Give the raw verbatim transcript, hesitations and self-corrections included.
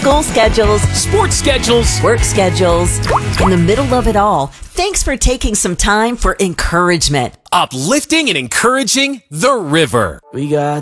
School schedules, sports schedules, work schedules. In the middle of it all, thanks for taking some time for encouragement. Uplifting and encouraging the river. We got